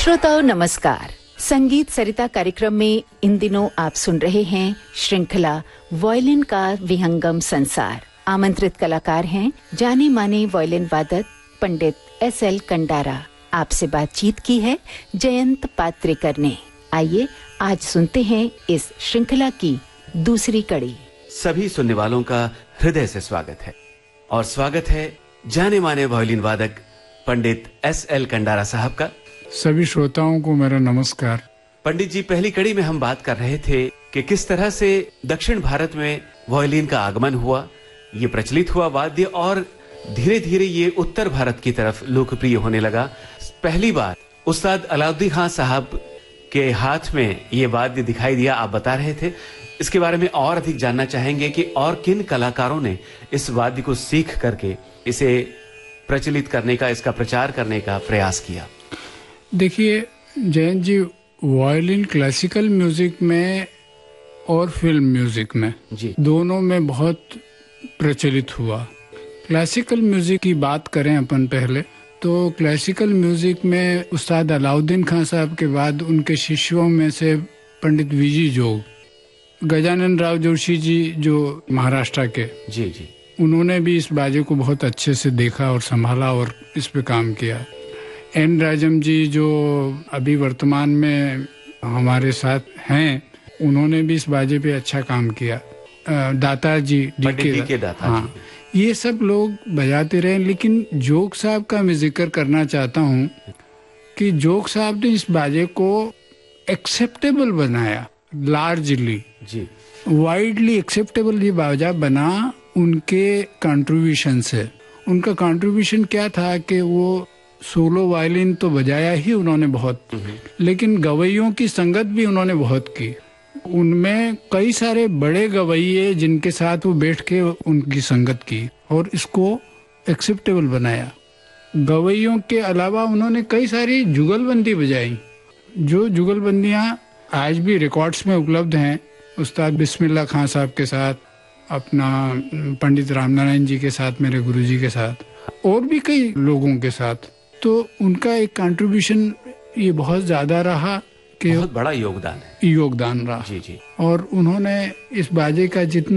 श्रोताओं नमस्कार। संगीत सरिता कार्यक्रम में इन दिनों आप सुन रहे हैं श्रृंखला वायलिन का विहंगम संसार। आमंत्रित कलाकार हैं जाने माने वायलिन वादक पंडित SL कंडारा। आपसे बातचीत की है जयंत पात्रेकर ने। आइए आज सुनते हैं इस श्रृंखला की दूसरी कड़ी। सभी सुनने वालों का हृदय से स्वागत है और स्वागत है जाने माने वायलिन वादक पंडित SL कंडारा साहब का। सभी श्रोताओं को मेरा नमस्कार। पंडित जी, पहली कड़ी में हम बात कर रहे थे कि किस तरह से दक्षिण भारत में वायलिन का आगमन हुआ, ये प्रचलित हुआ वाद्य और धीरे धीरे ये उत्तर भारत की तरफ लोकप्रिय होने लगा। पहली बार उस्ताद अलाउद्दीन खान साहब के हाथ में ये वाद्य दिखाई दिया, आप बता रहे थे। इसके बारे में और अधिक जानना चाहेंगे कि और किन कलाकारों ने इस वाद्य को सीख करके इसे प्रचलित करने का, इसका प्रचार करने का प्रयास किया। देखिए जयंत जी, वायलिन क्लासिकल म्यूजिक में और फिल्म म्यूजिक में जी दोनों में बहुत प्रचलित हुआ। क्लासिकल म्यूजिक की बात करें अपन पहले, तो क्लासिकल म्यूजिक में उस्ताद अलाउद्दीन खान साहब के बाद उनके शिष्यों में से पंडित VG जोग, गजानन राव जोशी जी जो महाराष्ट्र के, जी जी, उन्होंने भी इस बाजे को बहुत अच्छे से देखा और संभाला और इस पे काम किया। N राजम जी जो अभी वर्तमान में हमारे साथ हैं, उन्होंने भी इस बाजे पे अच्छा काम किया। दाता जी, DK दाता, हाँ, ये सब लोग बजाते रहे। लेकिन जोग साहब का मैं जिक्र करना चाहता हूँ कि जोग साहब ने इस बाजे को एक्सेप्टेबल बनाया, लार्जली जी वाइडली एक्सेप्टेबल ये बाजा बना उनके कंट्रीब्यूशन से। उनका कंट्रीब्यूशन क्या था कि वो सोलो वायलिन तो बजाया ही उन्होंने बहुत, लेकिन गवैयों की संगत भी उन्होंने बहुत की। उनमें कई सारे बड़े गवैये जिनके साथ वो बैठ के उनकी संगत की और इसको एक्सेप्टेबल बनाया। गवैयों के अलावा उन्होंने कई सारी जुगलबंदी बजाई, जो जुगलबंदियां आज भी रिकॉर्ड्स में उपलब्ध हैं। उस्ताद बिस्मिल्लाह खान साहब के साथ, अपना पंडित रामनारायण जी के साथ, मेरे गुरुजी के साथ, और भी कई लोगों के साथ। तो उनका एक कंट्रीब्यूशन ये बहुत ज्यादा रहा कि बहुत बड़ा योगदान रहा जी जी। और उन्होंने इस बाजे का जितना